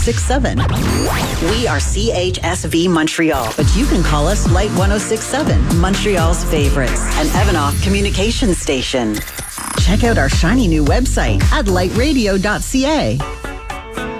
1067. We are CHSV Montreal, but you can call us Light 1067, Montreal's favorites, an Evanoff communication station. Check out our shiny new website at lightradio.ca.